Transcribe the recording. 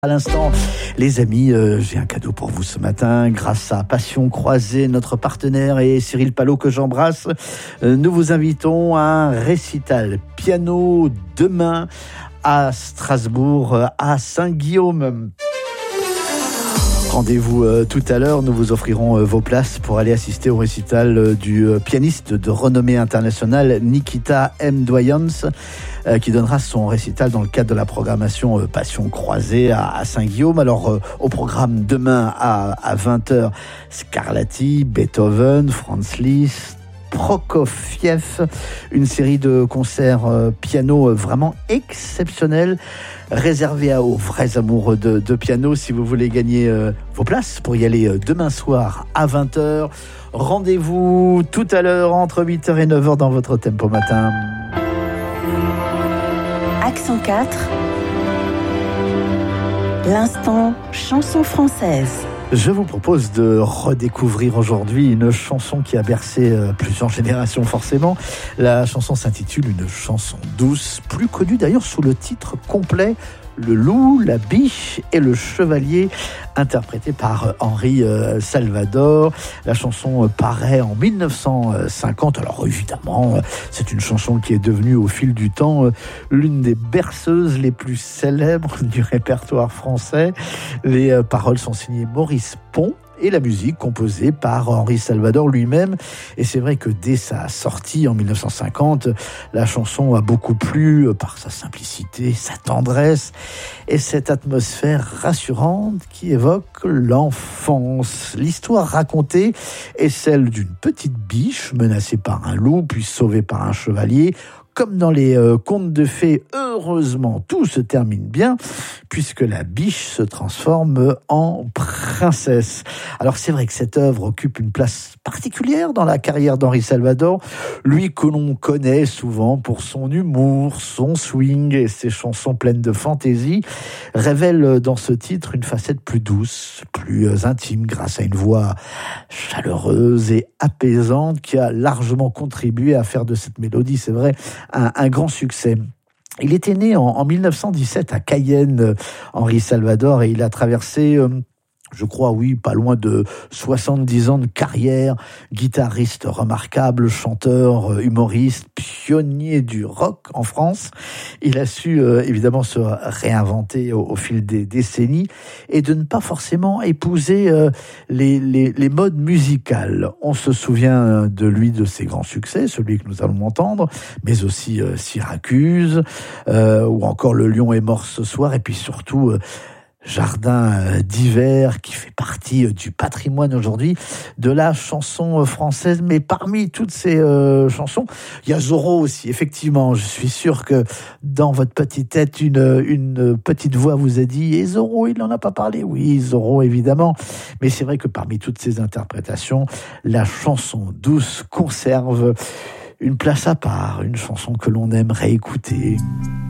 À l'instant, les amis, j'ai un cadeau pour vous ce matin. Grâce à Passion Croisée, notre partenaire, et Cyril Palot que j'embrasse, nous vous invitons à un récital piano demain à Strasbourg, à Saint-Guillaume. Rendez-vous tout à l'heure, nous vous offrirons vos places pour aller assister au récital du pianiste de renommée internationale Nikita M. Doyens, qui donnera son récital dans le cadre de la programmation Passion Croisée à Saint-Guillaume. Alors au programme demain à 20h, Scarlatti, Beethoven, Franz Liszt, Prokofiev, une série de concerts piano vraiment exceptionnels, réservés aux vrais amoureux de piano. Si vous voulez gagner vos places pour y aller demain soir à 20h, rendez-vous tout à l'heure entre 8h et 9h dans votre tempo matin. Accent 4, l'instant chanson française. Je vous propose de redécouvrir aujourd'hui une chanson qui a bercé plusieurs générations forcément. La chanson s'intitule Une chanson douce, plus connue d'ailleurs sous le titre complet Le loup, la biche et le chevalier, interprété par Henri Salvador. La chanson paraît en 1950. Alors évidemment, c'est une chanson qui est devenue au fil du temps l'une des berceuses les plus célèbres du répertoire français. Les paroles sont signées Maurice Pont et la musique composée par Henri Salvador lui-même. Et c'est vrai que dès sa sortie en 1950, la chanson a beaucoup plu par sa simplicité, sa tendresse et cette atmosphère rassurante qui évoque l'enfance. L'histoire racontée est celle d'une petite biche menacée par un loup puis sauvée par un chevalier. Comme dans les contes de fées, heureusement, tout se termine bien, puisque la biche se transforme en princesse. Alors c'est vrai que cette œuvre occupe une place particulière dans la carrière d'Henri Salvador, lui que l'on connaît souvent pour son humour, son swing et ses chansons pleines de fantaisie, révèle dans ce titre une facette plus douce, plus intime, grâce à une voix chaleureuse et apaisante qui a largement contribué à faire de cette mélodie, c'est vrai, un grand succès. Il était né en 1917 à Cayenne, Henri Salvador, et il a traversé je crois, oui, pas loin de 70 ans de carrière, guitariste remarquable, chanteur, humoriste, pionnier du rock en France. Il a su évidemment se réinventer au fil des décennies et de ne pas forcément épouser les modes musicales. On se souvient de lui, de ses grands succès, celui que nous allons entendre, mais aussi Syracuse, ou encore Le Lion est mort ce soir, et puis surtout Jardin d'hiver, qui fait partie du patrimoine aujourd'hui de la chanson française. Mais parmi toutes ces chansons, il y a Zorro aussi. Effectivement, je suis sûr que dans votre petite tête, une petite voix vous a dit « Et Zorro, il n'en a pas parlé ?» Oui, Zorro, évidemment. Mais c'est vrai que parmi toutes ces interprétations, la chanson douce conserve une place à part, une chanson que l'on aime réécouter.